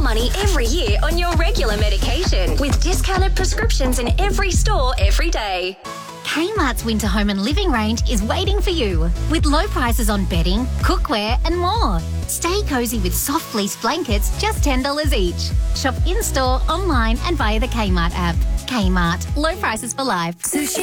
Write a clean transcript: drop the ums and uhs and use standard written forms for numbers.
money every year on your regular medication with discounted prescriptions in every store every day. Kmart's winter home and living range is waiting for you with low prices on bedding, cookware and more. Stay cosy with soft fleece blankets, just $10 each. Shop in-store, online and via the Kmart app. Kmart, low prices for life. Sushi.